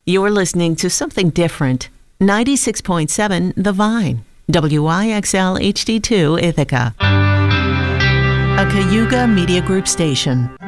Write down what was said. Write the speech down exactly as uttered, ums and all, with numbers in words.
You're listening to something different. ninety-six point seven The Vine, W I X L H D two Ithaca. A Cayuga Media Group station.